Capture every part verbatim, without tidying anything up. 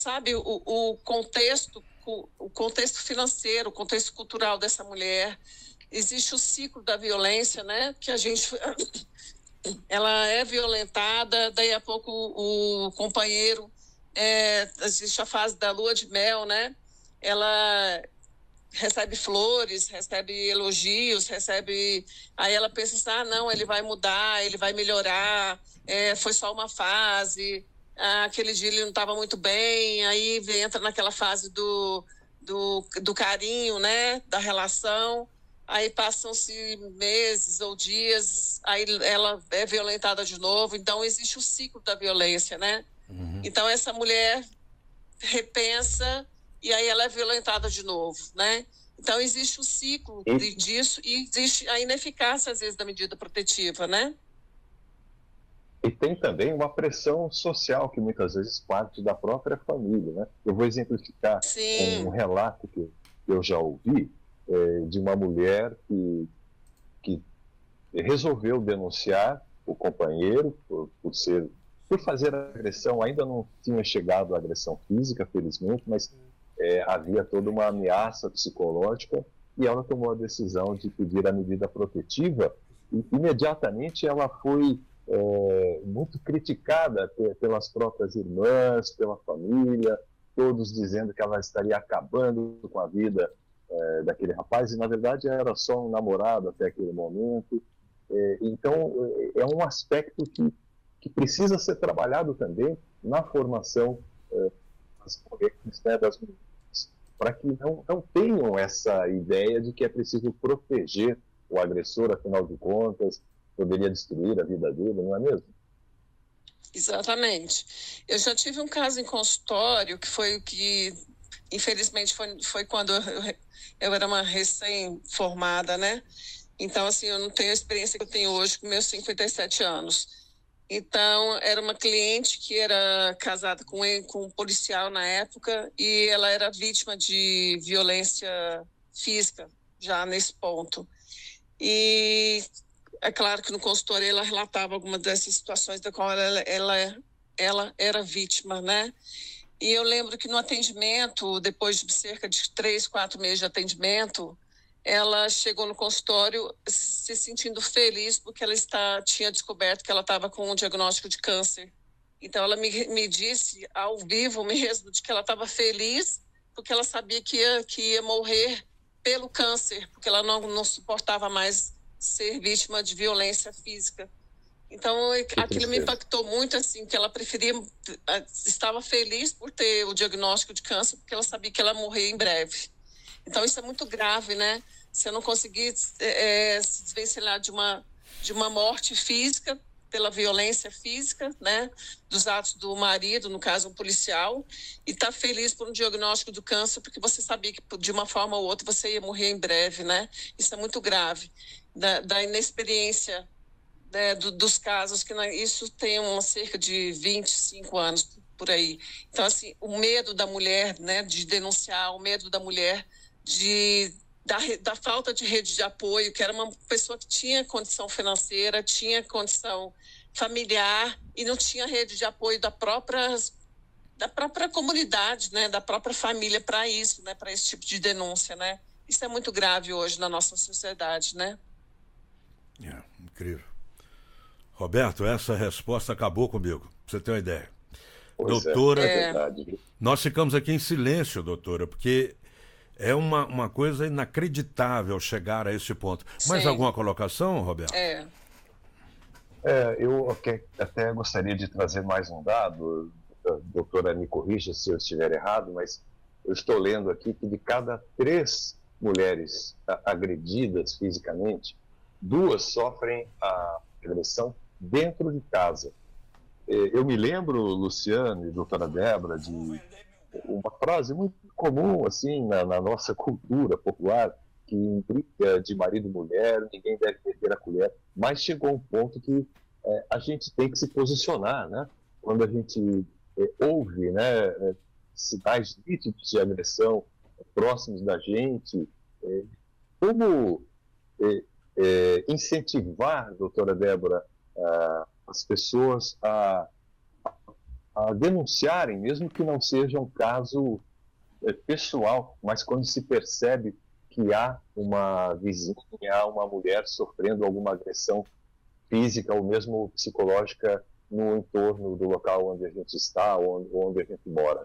sabe, o, o contexto, o contexto financeiro, o contexto cultural dessa mulher. Existe o ciclo da violência, né? Que a gente, ela é violentada, daí a pouco o companheiro, é, existe a fase da lua de mel, né? Ela recebe flores, recebe elogios, recebe... Aí ela pensa assim, ah, não, ele vai mudar, ele vai melhorar, é, foi só uma fase, ah, aquele dia ele não estava muito bem, aí entra naquela fase do, do, do carinho, né, da relação, aí passam-se meses ou dias, aí ela é violentada de novo, então existe o ciclo da violência, né? Uhum. Então essa mulher repensa e aí ela é violentada de novo, né? Então, existe o ciclo de, disso e existe a ineficácia, às vezes, da medida protetiva, né? E tem também uma pressão social que muitas vezes parte da própria família, né? Eu vou exemplificar Sim. um relato que eu já ouvi é, de uma mulher que, que resolveu denunciar o companheiro por, por ser... por fazer agressão. Ainda não tinha chegado à agressão física, felizmente, mas é, havia toda uma ameaça psicológica e ela tomou a decisão de pedir a medida protetiva e imediatamente ela foi é, muito criticada pelas próprias irmãs, pela família, todos dizendo que ela estaria acabando com a vida é, daquele rapaz e na verdade era só um namorado até aquele momento. É, então é um aspecto que que precisa ser trabalhado também na formação eh, das mulheres, né, das mulheres, para que não, não tenham essa ideia de que é preciso proteger o agressor, afinal de contas, poderia destruir a vida dele, não é mesmo? Exatamente. Eu já tive um caso em consultório que foi o que, infelizmente, foi, foi quando eu, eu era uma recém-formada, né? Então, assim, eu não tenho a experiência que eu tenho hoje com meus cinquenta e sete anos. Então, era uma cliente que era casada com, com um policial na época e ela era vítima de violência física, já nesse ponto. E é claro que no consultório ela relatava algumas dessas situações da qual ela, ela, ela era vítima, né? E eu lembro que no atendimento, depois de cerca de três, quatro meses de atendimento, ela chegou no consultório se sentindo feliz porque ela está, tinha descoberto que ela estava com um diagnóstico de câncer. Então, ela me, me disse ao vivo mesmo de que ela estava feliz porque ela sabia que ia, que ia morrer pelo câncer, porque ela não, não suportava mais ser vítima de violência física. Então, aquilo me impactou muito, assim, que ela preferia, estava feliz por ter o diagnóstico de câncer porque ela sabia que ela ia morrer em breve. Então, isso é muito grave, né? Se eu não conseguir é, se desvencilhar de uma, de uma morte física, pela violência física, né? Dos atos do marido, no caso, um policial, e estar tá feliz por um diagnóstico do câncer, porque você sabia que, de uma forma ou outra, você ia morrer em breve, né? Isso é muito grave. Da, da inexperiência, né, do, dos casos, que isso tem uma, cerca de vinte e cinco anos, por aí. Então, assim, o medo da mulher, né, de denunciar, o medo da mulher de, da, da falta de rede de apoio, que era uma pessoa que tinha condição financeira, tinha condição familiar e não tinha rede de apoio da própria, da própria comunidade, né, da própria família para isso, né, para esse tipo de denúncia, né? Isso é muito grave hoje na nossa sociedade, né? É, incrível. Roberto, essa resposta acabou comigo, pra você ter uma ideia. Pois doutora, é, é verdade. Nós ficamos aqui em silêncio, doutora, porque é uma, uma coisa inacreditável chegar a esse ponto. Mais Sim. alguma colocação, Roberto? É. É, eu até gostaria de trazer mais um dado, a doutora me corrija se eu estiver errado, mas eu estou lendo aqui que de cada três mulheres agredidas fisicamente, duas sofrem a agressão dentro de casa. Eu me lembro, Luciano e doutora Débora, de uma frase muito comum assim na, na nossa cultura popular, que em briga de marido e mulher, ninguém deve meter a colher, mas chegou um ponto que é, a gente tem que se posicionar, né? Quando a gente é, ouve, né, é, sinais nítidos de agressão é, próximos da gente, é, como é, é, incentivar, doutora Débora, a, as pessoas a, a denunciarem, mesmo que não seja um caso é, pessoal, mas quando se percebe que há uma vizinha, há uma mulher sofrendo alguma agressão física ou mesmo psicológica no entorno do local onde a gente está, onde, onde a gente mora.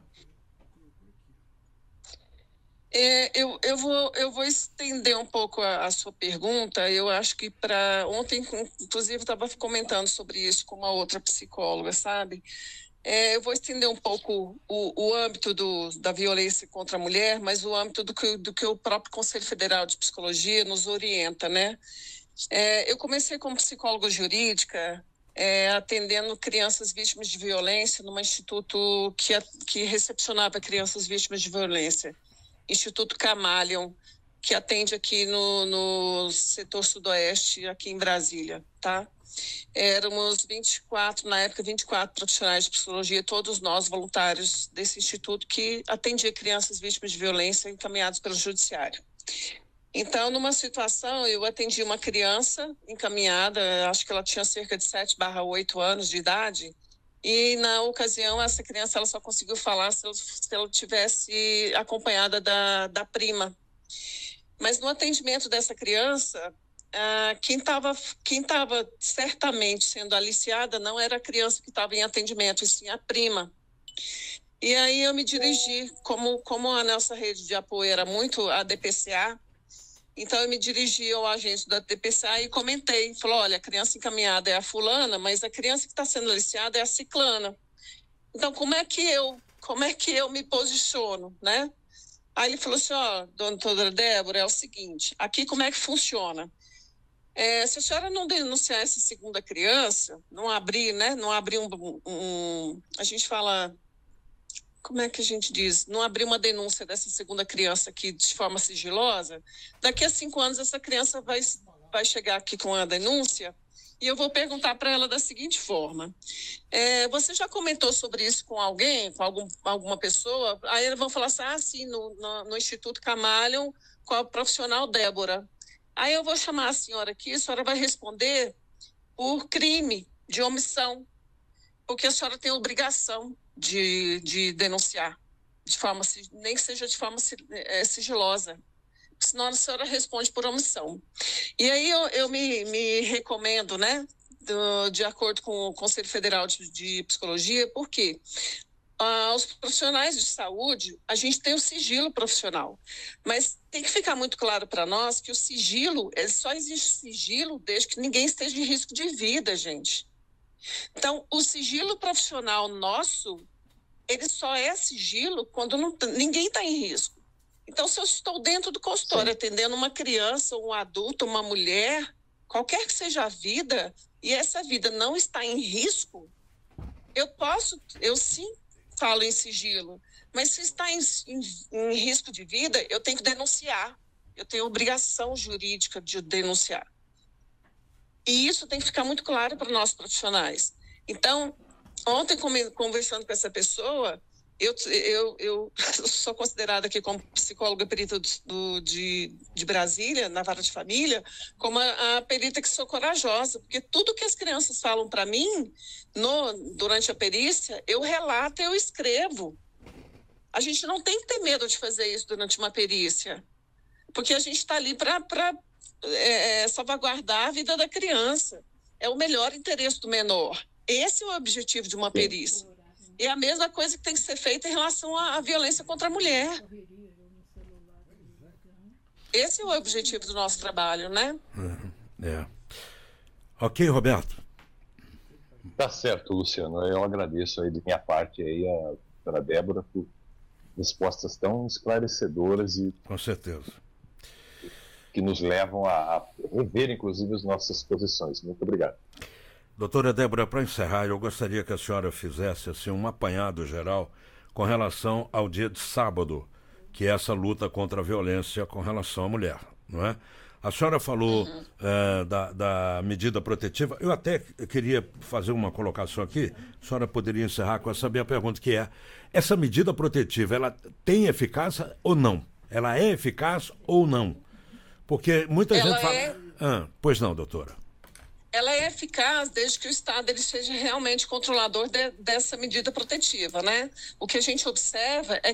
É, eu, eu, vou, eu vou estender um pouco a, a sua pergunta. Eu acho que para ontem, inclusive, estava comentando sobre isso com uma outra psicóloga, sabe? É, eu vou estender um pouco o, o âmbito do, da violência contra a mulher, mas o âmbito do que, do que o próprio Conselho Federal de Psicologia nos orienta, né? É, eu comecei como psicóloga jurídica, é, atendendo crianças vítimas de violência num instituto que, que recepcionava crianças vítimas de violência. Instituto Camalion, que atende aqui no, no setor sudoeste, aqui em Brasília, tá? Éramos vinte e quatro, na época, vinte e quatro profissionais de psicologia, todos nós voluntários desse instituto que atendia crianças vítimas de violência encaminhadas pelo judiciário. Então, numa situação, eu atendi uma criança encaminhada, acho que ela tinha cerca de sete barra oito anos de idade, e, na ocasião, essa criança ela só conseguiu falar se ela, se ela tivesse acompanhada da, da prima. Mas no atendimento dessa criança, ah, quem estava quem tava certamente sendo aliciada não era a criança que estava em atendimento, e sim a prima. E aí eu me dirigi, como, como a nossa rede de apoio era muito a D P C A, então eu me dirigi ao agente da D P C A e comentei, falou, olha, a criança encaminhada é a fulana, mas a criança que está sendo aliciada é a ciclana. Então, como é que eu, como é que eu me posiciono, né? Aí ele falou assim, ó, doutora Débora, é o seguinte, aqui como é que funciona? É, se a senhora não denunciar essa segunda criança, não abrir, né, não abrir um, um, a gente fala, como é que a gente diz, não abrir uma denúncia dessa segunda criança aqui de forma sigilosa, daqui a cinco anos essa criança vai, vai chegar aqui com a denúncia e eu vou perguntar para ela da seguinte forma, é, você já comentou sobre isso com alguém, com algum, alguma pessoa? Aí eles vão falar assim, ah, sim, no, no, no Instituto Camalion, com a profissional Débora. Aí eu vou chamar a senhora aqui, a senhora vai responder por crime de omissão, porque a senhora tem obrigação de, de denunciar, de forma, nem que seja de forma é, sigilosa, senão a senhora responde por omissão. E aí eu, eu me, me recomendo, né, do, de acordo com o Conselho Federal de, de Psicologia, porque ah, os profissionais de saúde, a gente tem o sigilo profissional, mas tem que ficar muito claro para nós que o sigilo, ele só existe sigilo desde que ninguém esteja em risco de vida, gente. Então, o sigilo profissional nosso, ele só é sigilo quando não, ninguém está em risco. Então, se eu estou dentro do consultório Sim. atendendo uma criança, um adulto, uma mulher, qualquer que seja a vida, e essa vida não está em risco, eu posso, eu sim falo em sigilo, mas se está em, em, em risco de vida, eu tenho que denunciar. Eu tenho obrigação jurídica de denunciar. E isso tem que ficar muito claro para nós profissionais. Então, ontem, conversando com essa pessoa, eu, eu, eu sou considerada aqui como psicóloga perita do, do, de, de Brasília, na vara de família, como a, a perita que sou corajosa, porque tudo que as crianças falam para mim, no, durante a perícia, eu relato e eu escrevo. A gente não tem que ter medo de fazer isso durante uma perícia, porque a gente está ali para... É, é, salvaguardar a vida da criança. É o melhor interesse do menor. Esse é o objetivo de uma perícia. E é a mesma coisa que tem que ser feita em relação à, à violência contra a mulher. Esse é o objetivo do nosso trabalho, né? É. é. Ok, Roberto. Tá certo, Luciano. Eu agradeço aí de minha parte aí a doutora Débora por respostas tão esclarecedoras e... Com certeza. que nos levam a, a rever, inclusive, as nossas posições. Muito obrigado. Doutora Débora, para encerrar, eu gostaria que a senhora fizesse assim, um apanhado geral com relação ao dia de sábado, que é essa luta contra a violência com relação à mulher, não é? A senhora falou uhum. é, da, da medida protetiva. Eu até queria fazer uma colocação aqui. A senhora poderia encerrar com essa minha pergunta, que é, essa medida protetiva, ela tem eficácia ou não? Ela é eficaz ou não? Porque muita ela gente fala... É... Ah, pois não, doutora. ela é eficaz desde que o Estado ele seja realmente controlador de, dessa medida protetiva, né? O que a gente observa é